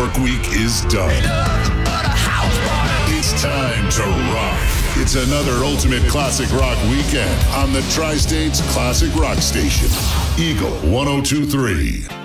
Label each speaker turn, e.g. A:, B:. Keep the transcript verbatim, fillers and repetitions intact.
A: work week is done. It's time to rock. It's another Ultimate Classic Rock weekend on the Tri-States Classic Rock Station, Eagle one oh two three.